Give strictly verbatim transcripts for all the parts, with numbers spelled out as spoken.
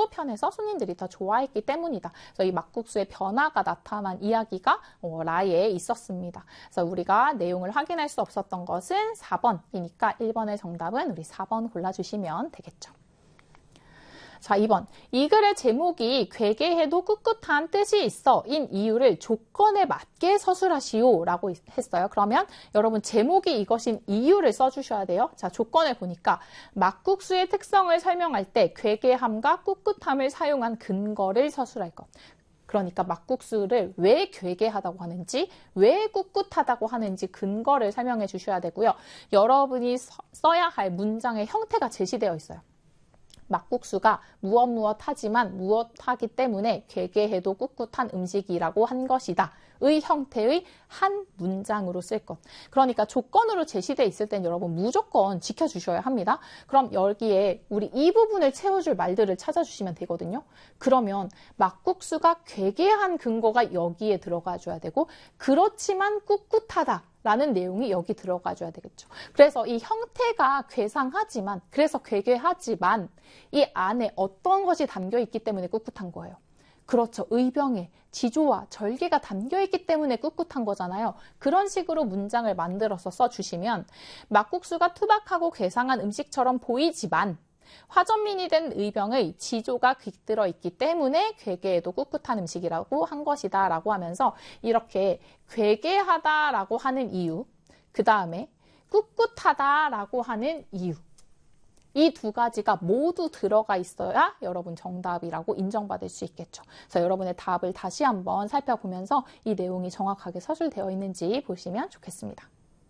수어편에서 손님들이 더 좋아했기 때문이다. 그래서 이 막국수의 변화가 나타난 이야기가 어, 라에 있었습니다. 그래서 우리가 내용을 확인할 수 없었던 것은 사 번이니까 일 번의 정답은 우리 사 번 골라주시면 되겠죠. 자, 이 번. 이 글의 제목이 괴괴해도 꿋꿋한 뜻이 있어 인 이유를 조건에 맞게 서술하시오 라고 했어요. 그러면 여러분 제목이 이것인 이유를 써주셔야 돼요. 자, 조건을 보니까 막국수의 특성을 설명할 때 괴괴함과 꿋꿋함을 사용한 근거를 서술할 것. 그러니까 막국수를 왜 괴괴하다고 하는지, 왜 꿋꿋하다고 하는지 근거를 설명해 주셔야 되고요. 여러분이 써야 할 문장의 형태가 제시되어 있어요. 막국수가 무엇 무엇 하지만 무엇 하기 때문에 괴괴해도 꿋꿋한 음식이라고 한 것이다. 의 형태의 한 문장으로 쓸 것. 그러니까 조건으로 제시되어 있을 땐 여러분 무조건 지켜주셔야 합니다. 그럼 여기에 우리 이 부분을 채워줄 말들을 찾아주시면 되거든요. 그러면 막국수가 괴괴한 근거가 여기에 들어가줘야 되고 그렇지만 꿋꿋하다. 라는 내용이 여기 들어가줘야 되겠죠. 그래서 이 형태가 괴상하지만, 그래서 괴괴하지만 이 안에 어떤 것이 담겨있기 때문에 꿋꿋한 거예요. 그렇죠. 의병에 지조와 절개가 담겨있기 때문에 꿋꿋한 거잖아요. 그런 식으로 문장을 만들어서 써주시면 막국수가 투박하고 괴상한 음식처럼 보이지만 화전민이 된 의병의 지조가 깃들어 있기 때문에 괴괴해도 꿋꿋한 음식이라고 한 것이다 라고 하면서 이렇게 괴괴하다라고 하는 이유, 그 다음에 꿋꿋하다라고 하는 이유, 이 두 가지가 모두 들어가 있어야 여러분 정답이라고 인정받을 수 있겠죠. 그래서 여러분의 답을 다시 한번 살펴보면서 이 내용이 정확하게 서술되어 있는지 보시면 좋겠습니다.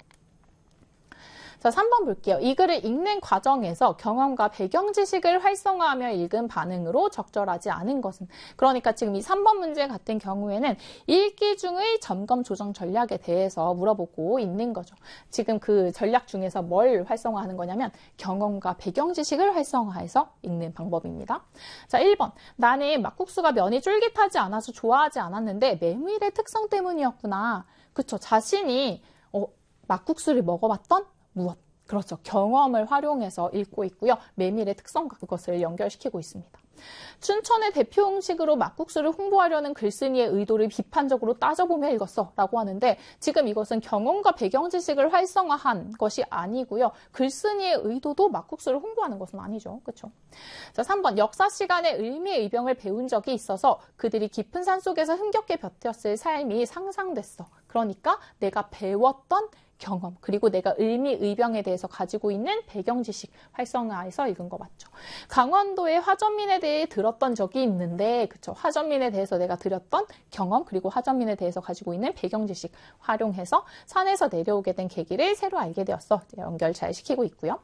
자, 삼 번 볼게요. 이 글을 읽는 과정에서 경험과 배경 지식을 활성화하며 읽은 반응으로 적절하지 않은 것은. 그러니까 지금 이 삼 번 문제 같은 경우에는 읽기 중의 점검 조정 전략에 대해서 물어보고 있는 거죠. 지금 그 전략 중에서 뭘 활성화하는 거냐면 경험과 배경 지식을 활성화해서 읽는 방법입니다. 자, 일 번. 나는 막국수가 면이 쫄깃하지 않아서 좋아하지 않았는데 메밀의 특성 때문이었구나. 그쵸. 자신이 어, 막국수를 먹어봤던 무엇? 그렇죠. 경험을 활용해서 읽고 있고요. 메밀의 특성과 그것을 연결시키고 있습니다. 춘천의 대표 음식으로 막국수를 홍보하려는 글쓴이의 의도를 비판적으로 따져보며 읽었어 라고 하는데 지금 이것은 경험과 배경 지식을 활성화한 것이 아니고요. 글쓴이의 의도도 막국수를 홍보하는 것은 아니죠. 그렇죠? 자, 삼 번. 역사 시간에 의미의 의병을 배운 적이 있어서 그들이 깊은 산속에서 힘겹게 버텼을 삶이 상상됐어. 그러니까 내가 배웠던 경험, 그리고 내가 의미, 의병에 대해서 가지고 있는 배경 지식 활성화해서 읽은 거 맞죠? 강원도의 화전민에 대해 들었던 적이 있는데, 그쵸? 화전민에 대해서 내가 들었던 경험, 그리고 화전민에 대해서 가지고 있는 배경 지식 활용해서 산에서 내려오게 된 계기를 새로 알게 되었어. 연결 잘 시키고 있고요.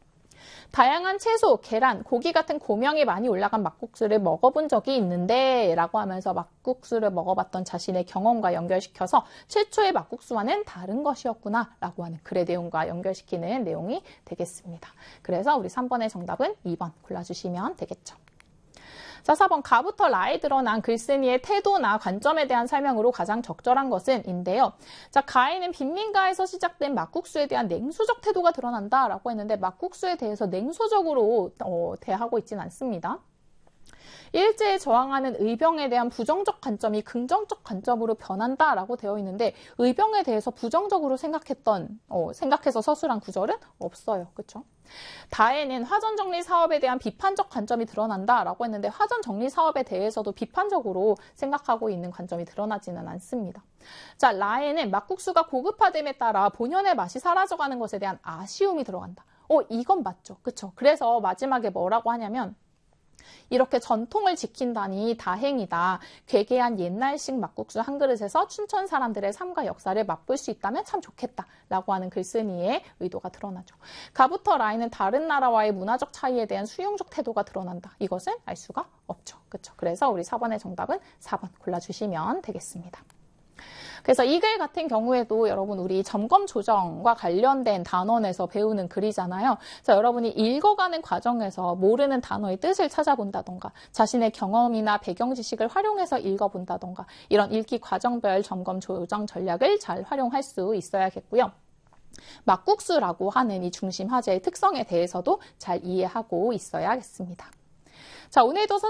다양한 채소, 계란, 고기 같은 고명이 많이 올라간 막국수를 먹어본 적이 있는데 라고 하면서 막국수를 먹어봤던 자신의 경험과 연결시켜서 최초의 막국수와는 다른 것이었구나 라고 하는 글의 내용과 연결시키는 내용이 되겠습니다. 그래서 우리 삼 번의 정답은 이 번 골라주시면 되겠죠. 자, 사 번. 가부터 라에 드러난 글쓴이의 태도나 관점에 대한 설명으로 가장 적절한 것은 인데요. 자, 가에는 빈민가에서 시작된 막국수에 대한 냉소적 태도가 드러난다라고 했는데 막국수에 대해서 냉소적으로 어, 대하고 있지는 않습니다. 일제에 저항하는 의병에 대한 부정적 관점이 긍정적 관점으로 변한다라고 되어 있는데 의병에 대해서 부정적으로 생각했던 어, 생각해서 서술한 구절은 없어요. 그렇죠? 다에는 화전 정리 사업에 대한 비판적 관점이 드러난다라고 했는데 화전 정리 사업에 대해서도 비판적으로 생각하고 있는 관점이 드러나지는 않습니다. 자, 라에는 막국수가 고급화됨에 따라 본연의 맛이 사라져가는 것에 대한 아쉬움이 들어간다. 어, 이건 맞죠. 그렇죠? 그래서 마지막에 뭐라고 하냐면 이렇게 전통을 지킨다니 다행이다. 괴괴한 옛날식 막국수 한 그릇에서 춘천 사람들의 삶과 역사를 맛볼 수 있다면 참 좋겠다. 라고 하는 글쓴이의 의도가 드러나죠. 가부터 라에는 다른 나라와의 문화적 차이에 대한 수용적 태도가 드러난다. 이것은 알 수가 없죠. 그렇죠? 그래서 우리 사 번의 정답은 사 번 골라주시면 되겠습니다. 그래서 이 글 같은 경우에도 여러분 우리 점검 조정과 관련된 단원에서 배우는 글이잖아요. 그래서 여러분이 읽어가는 과정에서 모르는 단어의 뜻을 찾아본다던가 자신의 경험이나 배경 지식을 활용해서 읽어본다던가 이런 읽기 과정별 점검 조정 전략을 잘 활용할 수 있어야겠고요. 막국수라고 하는 이 중심 화제의 특성에 대해서도 잘 이해하고 있어야겠습니다. 자, 오늘도